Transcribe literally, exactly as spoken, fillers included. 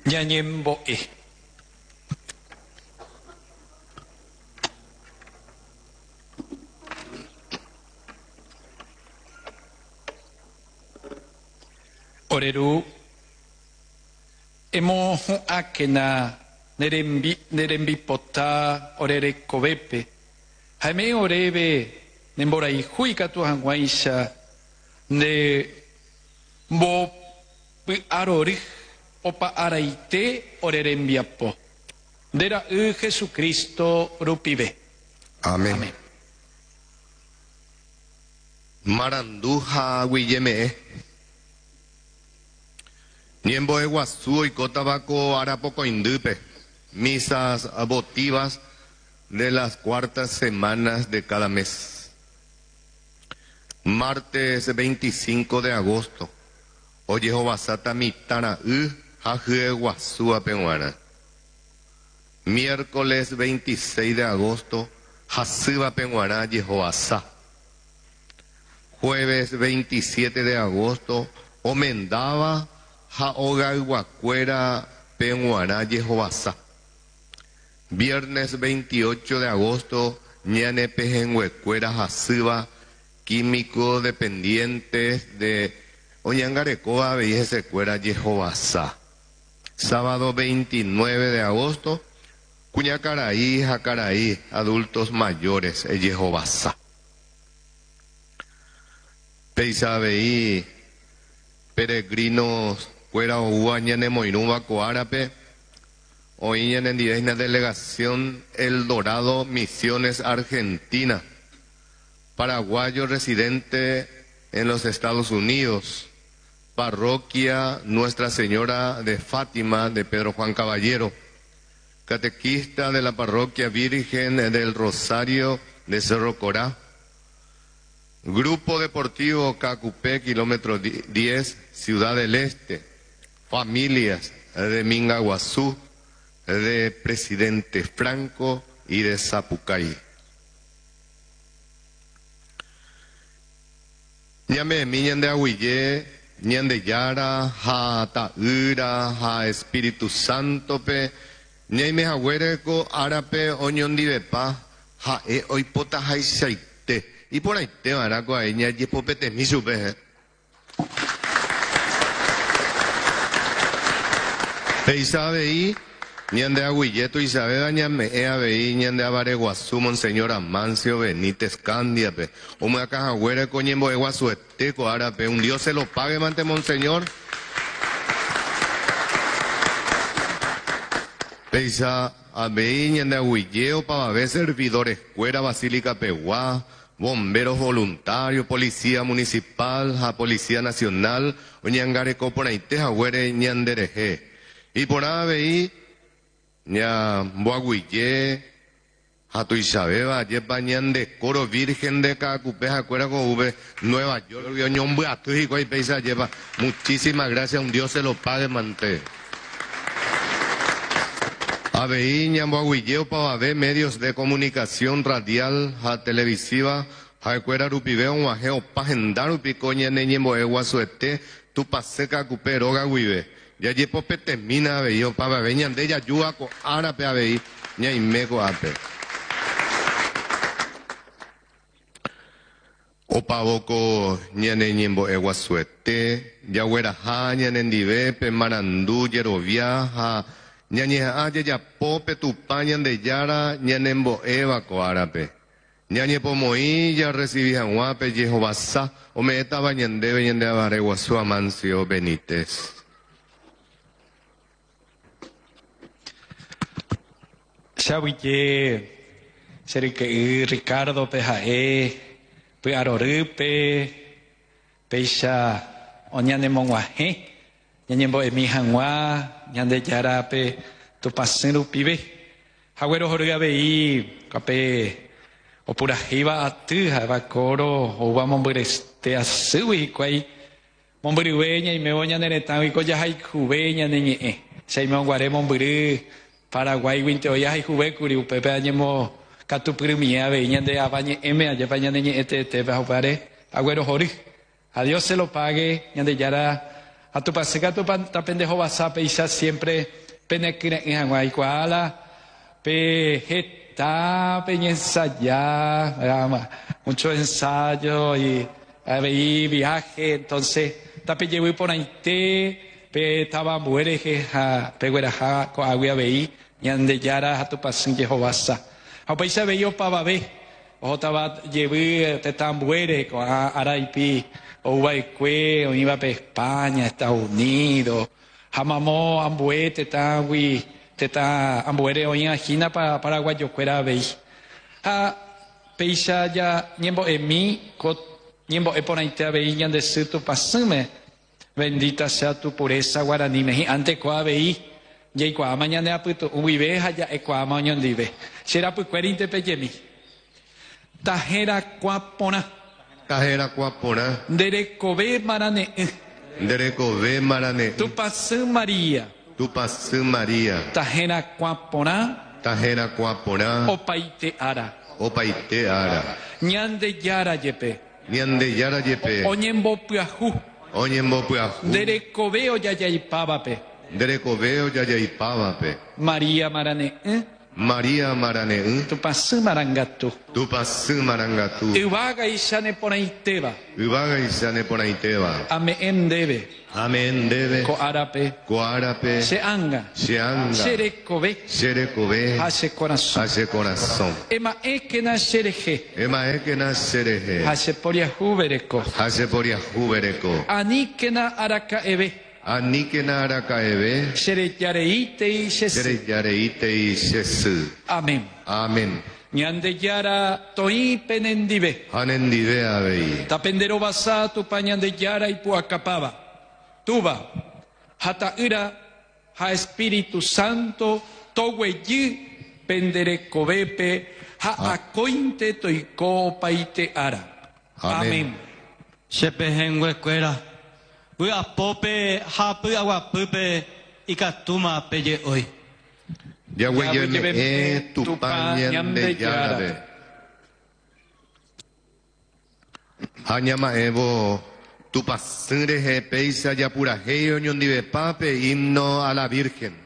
ñañembo'e. Oreru emo akena nerembi nerembi pota orere kobepe jaime orebe nemborai huika tu hanguaisha ne bo arori opa araite orerembiapo dera u Jesucristo rupibe. Amén. Amén. Maranduja Guilleme. Niembo Eguazú y Cotabaco Arapoco Indupe. Misas votivas de las cuartas semanas de cada mes. Martes veinticinco de agosto. Oye Jovasata Mitana U Jajue Eguazú Apehuana. Miércoles veintiséis de agosto. Jasuba Pehuana Yehovasá. Jueves veintisiete de agosto. Omendaba Jaoga Guacuera Pehuana Yehovasá. Viernes veintiocho de agosto, Ñane Pejenhuecuera Jasuba, químico dependientes de Oñangarecoa Veíjese Cuera Yehovasá. Sábado veintinueve de agosto, Cuñacaraí, Jacaraí, adultos mayores, Yehovasá. Peisabeí, peregrinos, Cuera Oua, Ñane Moinuba, Coárape. Hoy en la delegación El Dorado, Misiones, Argentina. Paraguayo residente en los Estados Unidos. Parroquia Nuestra Señora de Fátima de Pedro Juan Caballero. Catequista de la Parroquia Virgen del Rosario de Cerro Corá. Grupo Deportivo Cacupé, kilómetro diez, Ciudad del Este. Familias de Mingaguazú, de Presidente Franco y de Zapucay. Ñame miñan de Aguillé, ñan de Yara, ja Taura, ja Espíritu Santo pe, ñaime jaguereco, árape, oñón divepa, ja e oipota jaisaite. Y por ahí te varaco a ella, y popete mi supe. Peisabe y Ñande Aguilleto y Sabeda Ñame Ea Beí Ñande Avareguazú Monseñor Amancio Benítez Candiape Uma Cajagüere Coñembo Eguazú Eteco Árape. Un Dios se lo pague mante Monseñor. Peisa Abeí Ñande Aguilleo Pavabé servidores Cuera Basílica Peguá, bomberos voluntarios, policía municipal, ja Policía Nacional, Oñangareco por ahí Tejagüere Ñandereje. Y por Abeí Ña Boaguillé, Jato Isabeba, Yepa Ñande Coro Virgen de Cacupeja, Cuera Coube, Nueva York, Ñón Buatujico y Peisa Lleva. Muchísimas gracias, un Dios se lo pague, mante. Abeí, Ña Boaguillé, Pavabé, medios de comunicación radial, ja televisiva, ja Cuera Rupibeo, Guajeo, Pajendaru, Picoña, Neñembo, Eguazuete, Tupaseca, Cupero, Gaguibe. Ya llepo petemina abeí, o para veñan de ella yuaco árape abeí, ña y meco ape. O pavoco ñane ñembo eguazuete, ya hueraja ñane ndivepe, marandú, yeroviaja, ñañeja ya ya pope tupañan de yara, ñanembo evaco árape. Ñañe pomoí ya recibí janguape, Yehovasá, o me estaba ñande veñan de avareguazú Amancio Benítez. Xaviye, Serique Ricardo Pejae, Pearorupe, Peisha, Oñane Monguaje, Ñañembo Emi Janguá, Ñande Yarape, Tupaseru Pibe, Jaguero Jorgabeí, Cape, Opurajiva Atuja, Bacoro, Oba Mombureste Azui, Quay, Momburiweña y Meoña Neretawi, Coyahai Cubeña, Neñe, Seimon Guare Momburi. Paraguay, Winte, Oya, y Jubecuri, Pepe, Añemo, Catuprimia, Veña de Abañe, M, Ayapaña, Este, Te, Pare, Agüero Jori. A Dios se lo pague, Ñande Yara, A tu paseka tu ta pendejo basa peisa siempre penekre en Hawaii kuala pe heta pe ensayar, mucho ensayo y ahí viaje, entonces ta pe llevo por ahí te pe estaba muere que ha pe gueraja ko agua veí ñande yara a tu pasen que basa. A peisa veio pa babe. O estaba llevé te tambuere con Araipi o Guaycue o iba para España, Estados Unidos, jamamo ambuete tagui te ta ambuere o en China para Paraguay yo fuera veis. Ha peisa ya niembo en mí co niembo e por ahí te veían de ser tu pasume. Bendita sea tu pureza guaraní me ante coa veí. Ya coa mañana aputo uibeja ya e coa mañana dive. Será pues cuarenta peyemi. Tajera Cuapona. Tajera Cuapona. Derecobe Marane. Derecobe Marane. Tupassu María. Tupassu María. Tajera Cuapona. Tajera Cuapona. Opaite Ara. Opaite Ara. Ñande Yara Yepe. Ñande Yara Yepe. Oñembo Puajú. Oñembo Puajú. Derecobe Oyayaipávape. Derecobe Oyayaipávape. María Marane. ¿Eh? María Marane. Tupassu Marangatu. Tupassu Marangatu. Uvaga Ishane Ponaiteva. Uvaga Ishane Ponaiteva. Amén debe. Amén debe. Coarape. Coarape. Seanga. Seanga. Serecobe. Serecobe. Hace corazón. Hace corazón. Ema ekena sereje. Ema ekena sereje. Hace poria jubereko. Hace poria jubereko. Anikena araka ebe. Anikena arakaebe. Sereyareite y Jesús. Sereyareite y Jesús. Amén. Amén. Ñande yara toi penendive. Hanendive abei. Tapendero basa tu pañande yara y puacapaba. Tuba. Hata ira. Ha Espíritu Santo. Toweyi. Pendere cobepe. Ha acointe toico paite ara. Amén. Shepehengue cuera. Voy a pope, hapu agua pupe, y catuma pelle hoy. Yahweh yeme e tu pañan de yarabe. Hañama evo, tu pasure he peisa ya pura heyo ñondive pape himno a la Virgen.